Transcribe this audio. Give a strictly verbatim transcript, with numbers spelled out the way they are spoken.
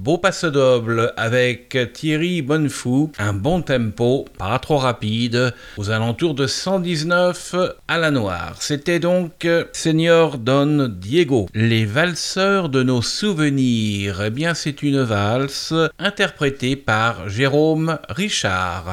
beau passe-double avec Thierry Bonnefou, un bon tempo, pas trop rapide, aux alentours de cent dix-neuf à la noire. C'était donc Señor Don Diego, les valseurs de nos souvenirs. Eh bien, c'est une valse interprétée par Jérôme Richard.